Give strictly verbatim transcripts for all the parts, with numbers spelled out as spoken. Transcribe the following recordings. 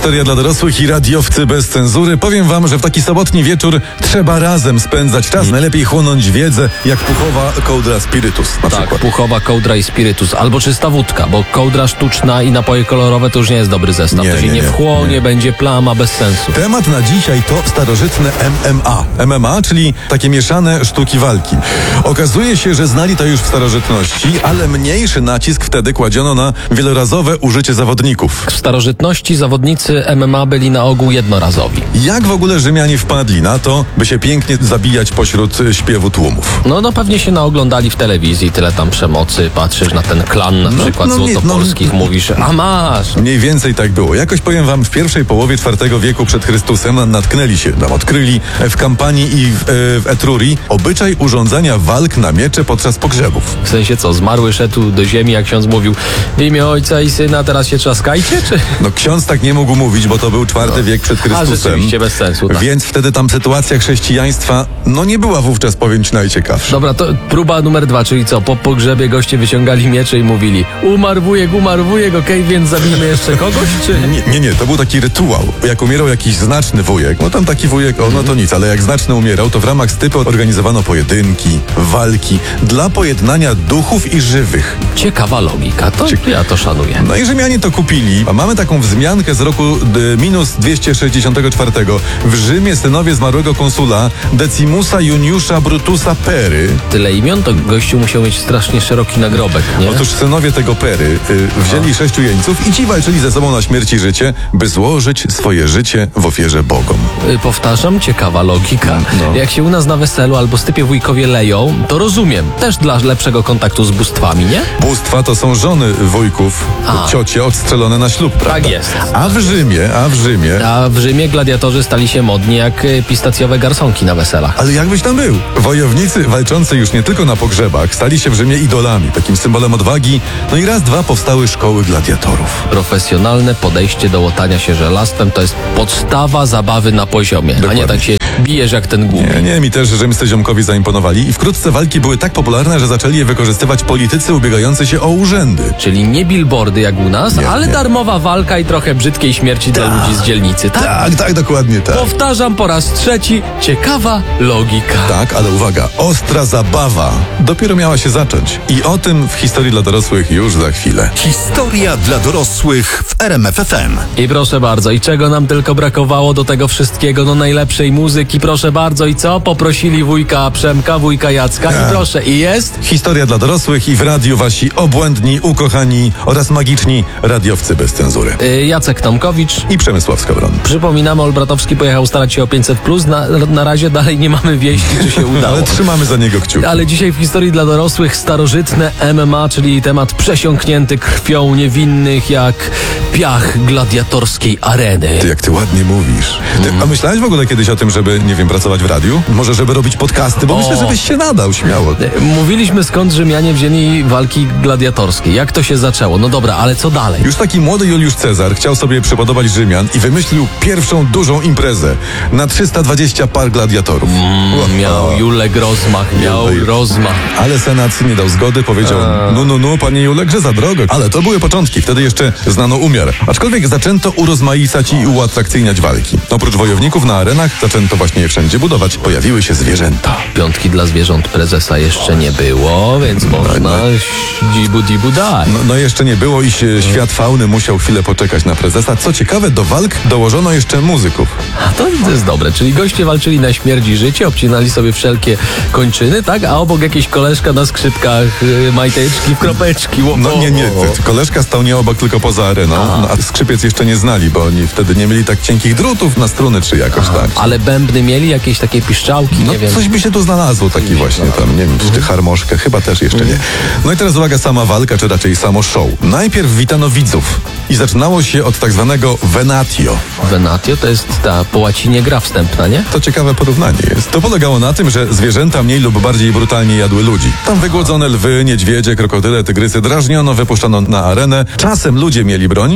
Historia dla dorosłych i radiowcy bez cenzury. Powiem wam, że w taki sobotni wieczór trzeba razem spędzać czas. Najlepiej chłonąć wiedzę, jak puchowa kołdra spirytus na Tak, przykład. puchowa kołdra i spirytus. Albo czysta wódka, bo kołdra sztuczna i napoje kolorowe to już nie jest dobry zestaw. Nie, to się nie, nie, nie, wchłonie, nie. będzie plama bez sensu. Temat na dzisiaj to starożytne M M A. M M A, czyli takie mieszane sztuki walki. Okazuje się, że znali to już w starożytności, ale mniejszy nacisk wtedy kładziono na wielorazowe użycie zawodników. W starożytności zawodnicy M M A byli na ogół jednorazowi. Jak w ogóle Rzymianie wpadli na to, by się pięknie zabijać pośród y, śpiewu tłumów? No, no pewnie się naoglądali w telewizji, tyle tam przemocy, patrzysz na ten klan na No, przykład no nie, złotopolskich, no- mówisz, a masz. Mniej więcej tak było. Jakoś powiem wam, w pierwszej połowie czwartego wieku przed Chrystusem natknęli się, tam odkryli w Kampanii i w, e, w Etrurii obyczaj urządzania walk na miecze podczas pogrzebów. W sensie co, zmarły szedł do ziemi, jak ksiądz mówił, w imię Ojca i Syna, teraz się trzaskajcie, czy? No ksiądz tak nie mógł mówić, bo to był czwarty No. wiek przed A Chrystusem. rzeczywiście, bez sensu, tak. Więc wtedy tam sytuacja chrześcijaństwa, no nie była wówczas, powiem ci, najciekawsza. Dobra, to próba numer dwa, czyli co? Po pogrzebie goście wyciągali miecze i mówili, umarł wujek, umarł wujek, okej, więc zabijmy jeszcze kogoś, czy? Nie, nie, nie, to był taki rytuał. Jak umierał jakiś znaczny wujek, no tam taki wujek, o, no to nic, ale jak znaczny umierał, to w ramach stypy organizowano pojedynki, walki dla pojednania duchów i żywych. Ciekawa logika, to Ciek- ja to szanuję. No i Rzymianie to kupili. A mamy taką wzmiankę z roku y, minus dwieście sześćdziesiątego czwartego. W Rzymie synowie zmarłego konsula Decimusa Juniusza Brutusa Pery. Tyle imion, to gościu musiał mieć strasznie szeroki nagrobek, nie? Otóż synowie tego Pery y, wzięli sześciu jeńców i ci walczyli ze sobą na śmierć i życie, by złożyć swoje życie w ofierze bogom. Y, Powtarzam, ciekawa logika. No. Jak się u nas na weselu albo stypie wujkowie leją, to rozumiem. Też dla lepszego kontaktu z bóstwami, nie? Bóstwa to są żony wujków, A. ciocie odstrzelone na ślub, prawda? Tak jest. A w Rzymie, a w Rzymie... A w Rzymie gladiatorzy stali się modni jak y, pistacjowe garsonki na weselach. Ale jakbyś tam był? Wojownicy walczący już nie tylko na pogrzebach stali się w Rzymie idolami, takim symbolem odwagi. No i raz, dwa powstały szkoły gladiatorów. Profesjonalne podejście do łotania się żelastwem to jest podstawa zabawy na poziomie, a Dokładnie. nie tak się bijesz jak ten głupi. Nie, nie, mi też rzymscy ziomkowi zaimponowali i wkrótce walki były tak popularne, że zaczęli je wykorzystywać politycy ubiegający się o urzędy. Czyli nie billboardy jak u nas, Nie, ale nie. darmowa walka i trochę brzydkiej śmierci dla ludzi z dzielnicy, tak? Tak, tak, dokładnie tak. Powtarzam po raz trzeci, ciekawa logika. Tak, ale uwaga, ostra zabawa dopiero miała się zacząć. I o tym w historii dla dorosłych już za chwilę. Historia dla dorosłych w R M F F M. I proszę bardzo, i czego nam tylko brakowało do tego wszystkiego, no najlepszej muzyki, proszę bardzo, i co? Poprosili wujka Przemka, wujka Jacka i proszę, i jest? Historia dla dorosłych i w radiu wasi obłędni, ukochani oraz magiczni radiowcy bez cenzury. Y, Jacek Tomkowicz. I Przemysław Skowron. Przypominamy, Olbratowski pojechał starać się o pięćset plus, na, na razie dalej nie mamy wieści, czy się udało. Ale trzymamy za niego kciuki. Ale dzisiaj w historii dla dorosłych starożytne M M A, czyli temat przesiąknięty krwią niewinnych jak piach gladiatorskiej areny. Ty, jak ty ładnie mówisz. Ty, a myślałeś w ogóle kiedyś o tym, żeby, nie wiem, pracować w radiu? Może żeby robić podcasty? Bo O. myślę, żebyś się nadał śmiało. Mówiliśmy, skąd Rzymianie wzięli walki gladiatorskie. Jak to się zaczęło? No dobra, ale co dalej? Już taki młody Juliusz Cezar chciał sobie przypodobać Rzymian i wymyślił pierwszą dużą imprezę na trzysta dwadzieścia par gladiatorów. Mm, miał Julek rozmach, miał Julek. rozmach. Ale Senat nie dał zgody, powiedział, no, no, no, panie Julek, że za drogo. Ale to były początki, wtedy jeszcze znano umiar. Aczkolwiek zaczęto urozmaicać i uatrakcyjniać walki. Oprócz wojowników na arenach zaczęto właśnie je wszędzie budować. Pojawiły się zwierzęta. Piątki dla zwierząt prezesa jeszcze nie było, więc można dzibu dibu daj. No, no jeszcze nie było i się, świat fauny musiał chwilę poczekać na prezesa. Co ciekawe, do walk dołożono jeszcze muzyków. A to, to jest dobre, czyli goście walczyli na śmierć i życie, obcinali sobie wszelkie kończyny, tak? A obok jakieś koleżka na skrzypkach, y, majteczki, w kropeczki. Ło, No nie, nie, o, o. ty- koleżka stał nie obok, tylko poza areną, no, a skrzypiec jeszcze nie znali, bo oni wtedy nie mieli tak cienkich drutów na struny, czy jakoś tak. Ale bębny mieli jakieś takie piszczałki, No nie wiem. coś by się tu znalazło, taki właśnie tam, nie wiem, czy harmoszkę, chyba też jeszcze nie. No i teraz uwaga, sama walka, czy raczej samo show. Najpierw witano widzów i zaczynało się od tak zwanego venatio. Venatio to jest ta po łacinie gra wstępna, nie? To ciekawe porównanie jest. To polegało na tym, że zwierzęta mniej lub bardziej brutalnie jadły ludzi. Tam wygłodzone lwy, niedźwiedzie, krokodyle, tygrysy drażniono, wypuszczano na arenę. Czasem ludzie mieli broń,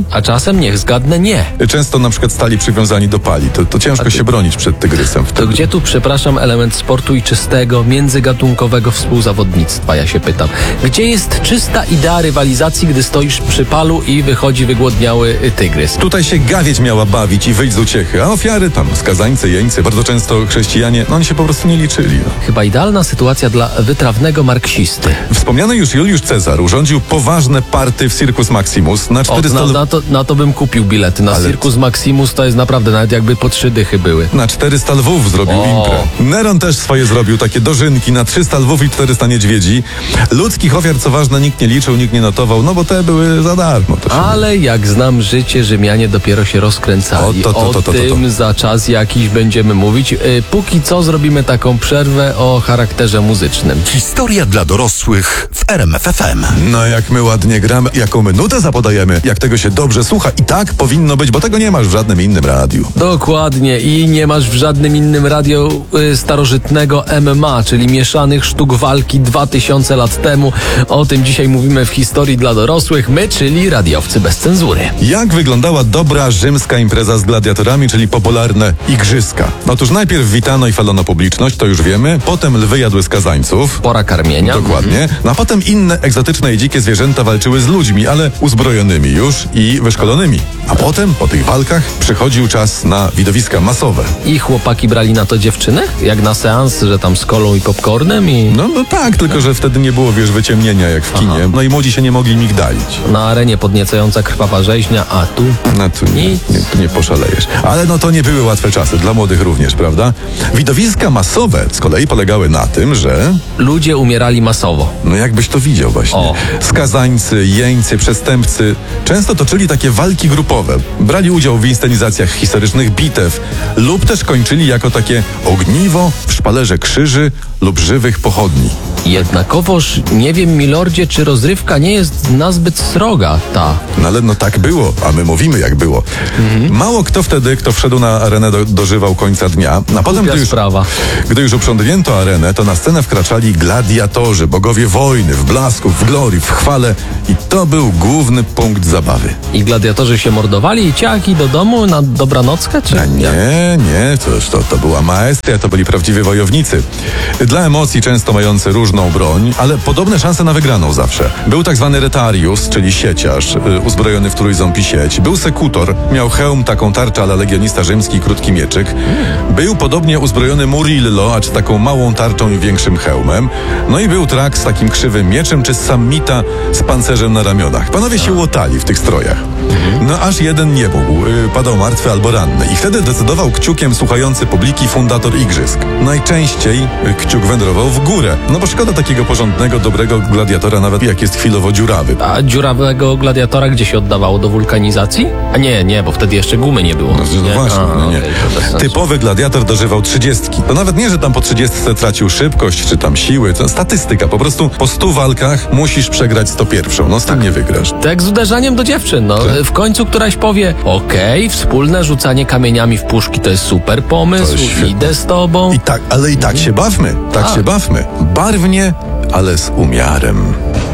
a czasem, niech zgadnę, nie. Często na przykład stali przywiązani do pali. To, to ciężko ty- się bronić przed tygrysem To wtedy. gdzie tu, przepraszam, element sportu i czystego, międzygatunkowego współzawodnictwa, ja się pytam. Gdzie jest czysta idea rywalizacji, gdy stoisz przy palu i wychodzi wygłodniały y, tygrys? Tutaj się gawieć miała bawić i wyjść z uciechy, a ofiary tam, skazańcy, jeńcy, bardzo często chrześcijanie, no oni się po prostu nie liczyli. No. Chyba idealna sytuacja dla wytrawnego marksisty. Wspomniany już Juliusz Cezar urządził poważne party w Circus Maximus na O, czterysta, na, na, to, na to bym kupił bilety. Na Ale- Circus Maximus to jest naprawdę nawet jakby po trzy dychy były. na czterysta lwów zrobił O. imprę. Neron też swoje zrobił, takie dożynki na trzysta lwów i czterysta niedźwiedzi. Ludzkich ofiar, co ważne, nikt nie liczył, nikt nie notował, no bo te były za darmo. To się... Ale jak znam życie, Rzymianie dopiero się rozkręcali. O, to, to, to, to, to, to. tym za czas jakiś będziemy mówić. Y, póki co zrobimy taką przerwę o charakterze muzycznym. Historia dla dorosłych w R M F F M. No jak my ładnie gramy, jaką minutę zapodajemy, jak tego się dobrze słucha i tak powinno być, bo tego nie masz w żadnym innym radiu. Dokładnie i nie masz w żadnym innym radio y, starożytnego M M A, czyli mieszanych sztuk walki dwa tysiące lat temu. O tym dzisiaj mówimy w historii dla dorosłych, my, czyli radiowcy bez cenzury. Jak wyglądała dobra rzymska impreza z gladiatorami, czyli popularne igrzyska? Otóż najpierw witano i chwalono publiczność, to już wiemy, potem lwy jadły skazańców. Pora karmienia. Dokładnie. No a potem inne egzotyczne i dzikie zwierzęta walczyły z ludźmi, ale uzbrojonymi już i wyszkolonymi. A potem, po tych walkach, przychodził czas na widowiska masowe. I chłopaki brali na to dziewczyny? Jak na seans, że tam z kolą i popcornem i No, no tak, tylko że wtedy nie było, wiesz, wyciemnienia jak w kinie. No i młodzi się nie mogli migdalić. na arenie podniecająca krwawa rzeźnia, a tu... No tu nie, Nic. nie, nie poszalejesz. Ale no to nie były łatwe czasy, dla młodych również, prawda? Widowiska masowe z kolei polegały na tym, że... Ludzie umierali masowo. No jakbyś to widział właśnie. O. Skazańcy, jeńcy, przestępcy często toczyli takie walki grupowe. Brali udział w inscenizacjach historycznych bitew lub też kończyli jako takie ogniwo w szpalerze krzyży lub żywych pochodni. Jednakowoż nie wiem, milordzie, czy rozrywka nie jest nazbyt sroga ta. No ale no tak było, a my mówimy jak było. Mało kto wtedy, kto wszedł na arenę, do, dożywał końca dnia. A potem, Głupia gdy już, sprawa. gdy już uprzątnięto arenę, to na scenę wkraczali gladiatorzy, bogowie wojny, w blasku, w glorii, w chwale i to był główny punkt zabawy. I gladiatorzy się mordowali i ciaki do domu na dobranockę, czy A nie, nie, to, to, to była maestria, to byli prawdziwi wojownicy. Dla emocji często mający różną broń, ale podobne szanse na wygraną zawsze. Był tak zwany retarius, czyli sieciarz, y, uzbrojony w trójząb i sieć. Był sekutor, miał hełm, taką tarczę, ale legionista rzymski, krótki mieczyk. Był podobnie uzbrojony murillo, a czy taką małą tarczą i większym hełmem. No i był trak z takim krzywym mieczem, czy samita z pancerzem na ramionach. Panowie się łotali w tych strojach. No aż jeden nie mógł, y, padał martwy albo ranny. I wtedy decydował kciukiem słuchający publiki fundator igrzysk. Najczęściej y, kciuk wędrował w górę. No bo szkoda takiego porządnego, dobrego gladiatora, nawet jak jest chwilowo dziurawy. A dziurawego gladiatora gdzie się oddawało? Do wulkanizacji? A nie, nie, bo wtedy jeszcze gumy nie było. No, no nie? właśnie, A, no nie. okej, to bez sensu. Typowy gladiator dożywał trzydziestki. To nawet nie, że tam po trzydziestce tracił szybkość, czy tam siły, to statystyka. Po prostu po stu walkach musisz przegrać sto pierwszą. No z tym nie wygrasz. Tak z uderzaniem do dziewczyn, no. Tak. W końcu któraś powie, okej, wspólne rzucanie kamieniami w puszki to jest super pomysł, To jest świetne. idę z tobą. I tak, ale i tak się bawmy. Tak Tak. się bawmy. Barwnie, ale z umiarem.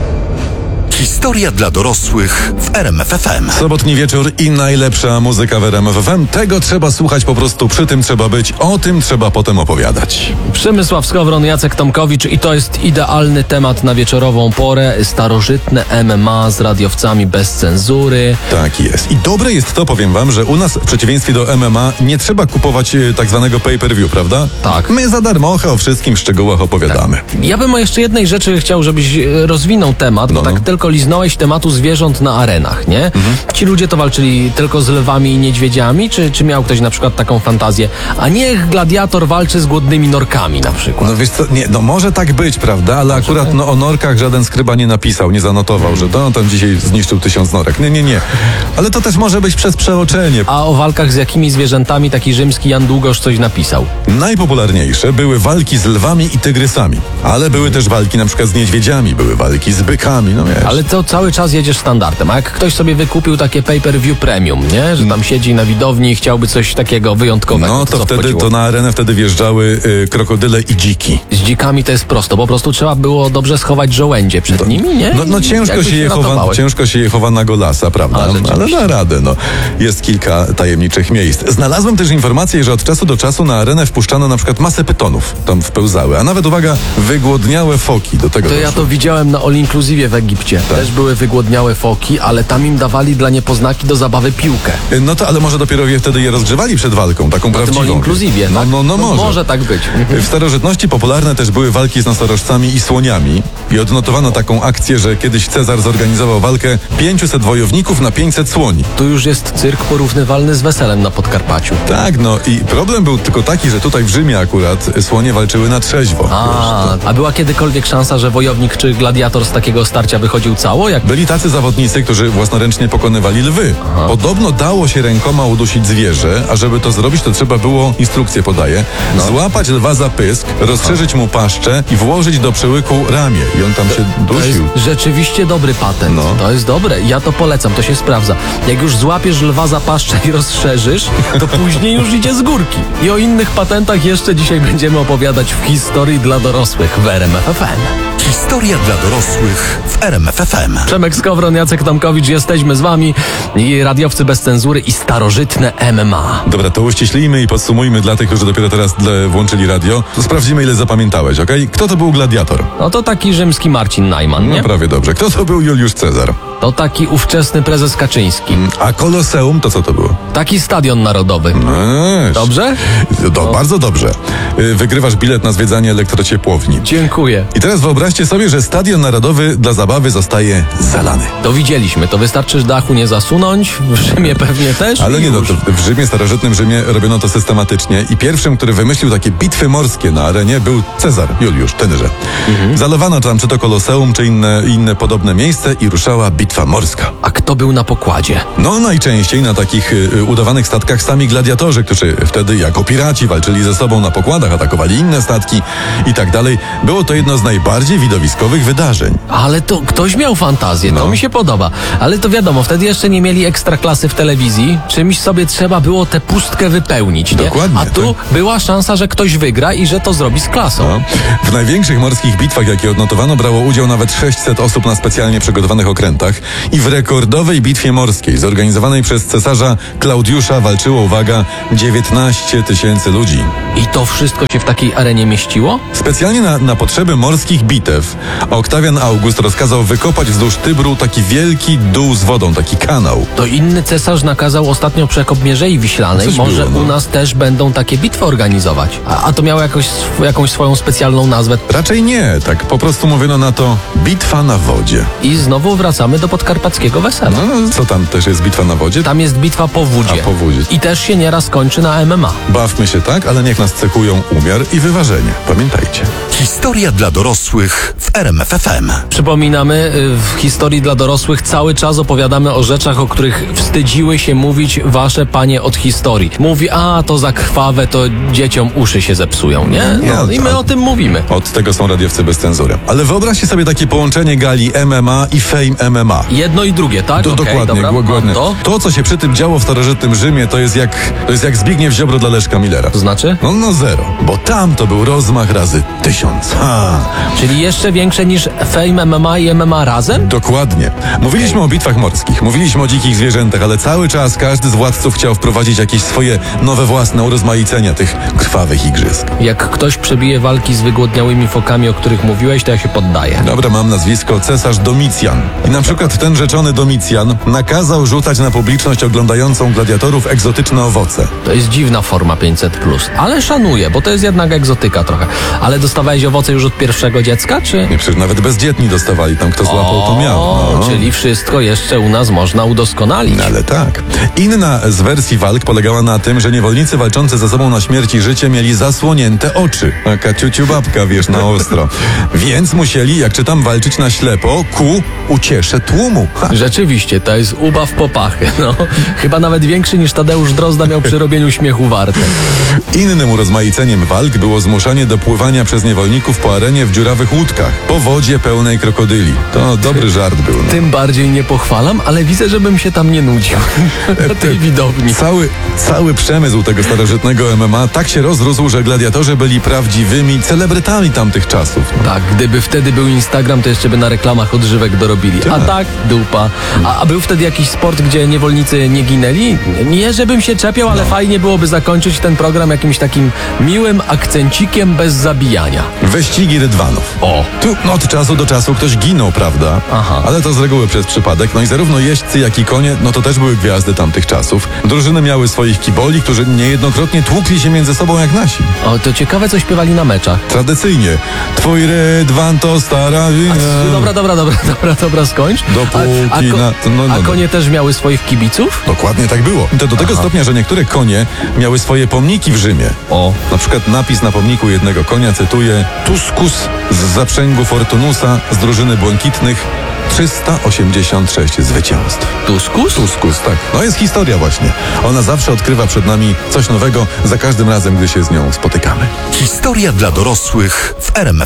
Historia dla dorosłych w R M F F M. Sobotni wieczór i najlepsza muzyka w R M F F M. Tego trzeba słuchać po prostu, przy tym trzeba być, o tym trzeba potem opowiadać. Przemysław Skowron, Jacek Tomkowicz i to jest idealny temat na wieczorową porę. Starożytne M M A z radiowcami bez cenzury. Tak jest. I dobre jest to, powiem wam, że u nas w przeciwieństwie do M M A nie trzeba kupować e, tak zwanego pay-per-view, prawda? Tak. My za darmochę o wszystkim w szczegółach opowiadamy. Ja bym o jeszcze jednej rzeczy chciał, żebyś e, rozwinął temat, bo No, no. tak tylko liznąłeś tematu zwierząt na arenach, nie? Ci ludzie to walczyli tylko z lwami i niedźwiedziami, czy, czy miał ktoś na przykład taką fantazję, a niech gladiator walczy z głodnymi norkami na przykład? No wiesz co, nie, no może tak być, prawda? Ale akurat no, o norkach żaden skryba nie napisał, nie zanotował, że to on tam dzisiaj zniszczył tysiąc norek. Nie, nie, nie. Ale to też może być przez przeoczenie. A o walkach z jakimi zwierzętami taki rzymski Jan Długosz coś napisał? Najpopularniejsze były walki z lwami i tygrysami, ale były też walki na przykład z niedźwiedziami, były walki z bykami, no wiesz. Ale ale to cały czas jedziesz standardem. A jak ktoś sobie wykupił takie pay-per-view premium, nie? Że tam siedzi na widowni i chciałby coś takiego wyjątkowego. No to co wtedy wchodziło? to na arenę wtedy wjeżdżały y, krokodyle i dziki. Z dzikami to jest prosto, po prostu trzeba było dobrze schować żołędzie przed nimi, nie? No, no I ciężko, jakby się je chowa, ratowałeś. ciężko się je chowa na golasa, prawda? A, rzeczywiście. Ale na radę, no. Jest kilka tajemniczych miejsc. Znalazłem też informację, że od czasu do czasu na arenę wpuszczano na przykład masę pytonów. Tam wpełzały, a nawet, uwaga, wygłodniałe foki. Do tego To ja doszło. to widziałem na All Inclusive w Egipcie. Tak. Też były wygłodniałe foki, ale tam im dawali dla niepoznaki do zabawy piłkę. No to, ale może dopiero je wtedy je rozgrzewali przed walką, taką Na tym prawdziwą. All Inclusive, no, tak? no, no, może. Może tak być. W starożytności popularne też były walki z nosorożcami i słoniami i odnotowano taką akcję, że kiedyś Cezar zorganizował walkę pięciuset wojowników na pięćset słoni. Tu już jest cyrk porównywalny z weselem na Podkarpaciu. Tak, no i problem był tylko taki, że tutaj w Rzymie akurat słonie walczyły na trzeźwo. A, a była kiedykolwiek szansa, że wojownik czy gladiator z takiego starcia wychodził cało? Jak Byli tacy zawodnicy, którzy własnoręcznie pokonywali lwy. Podobno dało się rękoma udusić zwierzę, a żeby to zrobić, to trzeba było, instrukcję podaję, No. złapać lwa za pysk, rozszerzyć mu paszczę i włożyć do przełyku ramię. I on tam się To jest dusił. rzeczywiście dobry patent. No. To jest dobre. Ja to polecam, to się sprawdza. Jak już złapiesz lwa za paszczę i rozszerzysz, to później już idzie z górki. I o innych patentach jeszcze dzisiaj będziemy opowiadać w historii dla dorosłych w R M F F M. Historia dla dorosłych w R M F F M. Przemek Skowron, Jacek Tomkowicz, jesteśmy z wami i radiowcy bez cenzury i starożytne M M A. Dobra, to uściślijmy i podsumujmy dla tych, którzy dopiero teraz dla- włączyli radio. To sprawdzimy, ile zapamiętałeś, okej? Kto to był gladiator? No to taki rzymski Marcin Najman, No nie? prawie dobrze. Kto to był Juliusz Cezar? To taki ówczesny prezes Kaczyński. A Koloseum to co to było? Taki stadion narodowy. Eee, Dobrze? Do, Bardzo dobrze. Y, Wygrywasz bilet na zwiedzanie elektrociepłowni. Dziękuję. I teraz wyobraźcie sobie, że Stadion Narodowy dla zabawy zostaje zalany. To widzieliśmy. To wystarczy dachu nie zasunąć. W Rzymie pewnie też. Ale i nie, no, już. to w Rzymie, starożytnym Rzymie robiono to systematycznie i pierwszym, który wymyślił takie bitwy morskie na arenie, był Cezar, Juliusz, tenże. Mhm. Zalewano tam czy to Koloseum, czy inne, inne podobne miejsce i ruszała bitwa morska. A kto był na pokładzie? No najczęściej na takich y, y, udawanych statkach sami gladiatorzy, którzy wtedy jako piraci walczyli ze sobą na pokładach, atakowali inne statki i tak dalej. Było to jedno z najbardziej widowiskowych wydarzeń. Ale to ktoś miał fantazję, to No. mi się podoba. Ale to wiadomo, wtedy jeszcze nie mieli ekstraklasy w telewizji. Czymś sobie trzeba było tę pustkę wypełnić, nie? Dokładnie, A tu tak. była szansa, że ktoś wygra i że to zrobi z klasą. No. W największych morskich bitwach, jakie odnotowano, brało udział nawet sześćset osób na specjalnie przygotowanych okrętach i w rekordowej bitwie morskiej zorganizowanej przez cesarza Klaudiusza walczyło, uwaga, dziewiętnaście tysięcy ludzi. I to wszystko się w takiej arenie mieściło? Specjalnie na, na potrzeby morskich bitew Oktawian August rozkazał wykopać wzdłuż Tybru taki wielki dół z wodą, taki kanał. To inny cesarz nakazał ostatnio przekop Mierzei Wiślanej. Coś Może było, no. u nas też będą takie bitwy organizować. A, a to miało jakoś, sw- jakąś swoją specjalną nazwę. Raczej nie, tak po prostu mówiono na to bitwa na wodzie. I znowu wracamy do podkarpackiego wesela. No, co tam też jest bitwa na wodzie? Tam jest bitwa po wódzie. A, po wódzie. I też się nieraz kończy na M M A. Bawmy się tak, ale niech nas cechują umiar i wyważenie. Pamiętajcie. Historia dla dorosłych w R M F F M. Przypominamy, y, w historii dla dorosłych cały czas opowiadamy o rzeczach, o których wstydziły się mówić wasze panie od historii. Mówi, a to za krwawe, to dzieciom uszy się zepsują, nie? No, Nie, i my tak. o tym mówimy. Od tego są radiowcy bez cenzury. Ale wyobraźcie sobie takie połączenie gali M M A i Fame M M A. Jedno i drugie, tak? To Okej, dokładnie, dobra, mam dokładnie. to. To, co się przy tym działo w starożytnym Rzymie, to jest jak, to jest jak Zbigniew Ziobro dla Leszka Millera. To znaczy? No, no zero, bo tam to był rozmach razy tysiąc. Ha. Czyli jeszcze większe niż Fame M M A i M M A razem? Dokładnie. Mówiliśmy o bitwach morskich, mówiliśmy o dzikich zwierzętach, ale cały czas każdy z władców chciał wprowadzić jakieś swoje nowe własne urozmaicenia tych krwawych igrzysk. Jak ktoś przebije walki z wygłodniałymi fokami, o których mówiłeś, to ja się poddaję. Dobra, mam nazwisko cesarz Domicjan. I na przykład ten rzeczony Domicjan nakazał rzucać na publiczność oglądającą gladiatorów egzotyczne owoce. To jest dziwna forma pięćset plus, ale szanuję, bo to jest jednak egzotyka trochę. Ale dostawałeś owoce już od pierwszego dziecka, czy? Nie, przecież nawet bezdzietni dostawali, tam kto złapał, to miał. O, No. czyli wszystko jeszcze u nas można udoskonalić. No, ale tak. Inna z wersji walk polegała na tym, że niewolnicy walczący ze sobą na śmierć i życie mieli zasłonięte oczy. Taka ciuciu babka, wiesz, na ostro. Więc musieli, jak czytam, walczyć na ślepo ku uciesze tłumu. Ha. Rzeczywiście, to jest ubaw popachy. No, chyba nawet większy niż Tadeusz Drozda miał przy robieniu śmiechu warte. Innym urozmaiceniem walk było zmuszanie do pływania przez niewolników zawodników po arenie w dziurawych łódkach, po wodzie pełnej krokodyli. To dobry żart był. No. Tym bardziej nie pochwalam, ale widzę, żebym się tam nie nudził na tej widowni. Cały, cały przemysł tego starożytnego M M A tak się rozrósł, że gladiatorzy byli prawdziwymi celebrytami tamtych czasów. No. Tak, gdyby wtedy był Instagram, to jeszcze by na reklamach odżywek dorobili. A Tak. tak, dupa. A, a był wtedy jakiś sport, gdzie niewolnicy nie ginęli? Nie, żebym się czepiał, ale fajnie byłoby zakończyć ten program jakimś takim miłym akcencikiem bez zabijania. Wyścigi rydwanów. O. Tu no, od czasu do czasu ktoś ginął, prawda? Aha. Ale to z reguły przez przypadek. No i zarówno jeźdźcy, jak i konie, no to też były gwiazdy tamtych czasów. Drużyny miały swoich kiboli, którzy niejednokrotnie tłukli się między sobą jak nasi. O, to ciekawe, co śpiewali na meczach. Tradycyjnie. Twój rydwan to stara wina. Dobra, dobra, dobra, dobra, dobra, skończ. Dopóki a, a, ko- na- to no, no, a no. konie też miały swoich kibiców? Dokładnie tak było. I to do tego Aha. stopnia, że niektóre konie miały swoje pomniki w Rzymie. O. Na przykład napis na pomniku jednego konia cytuje: Tuscus z zaprzęgu Fortunusa z drużyny błękitnych trzysta osiemdziesiąt sześć zwycięstw. Tuskus? Tuscus, tak. No jest historia właśnie. Ona zawsze odkrywa przed nami coś nowego za każdym razem, gdy się z nią spotykamy. Historia dla dorosłych w R M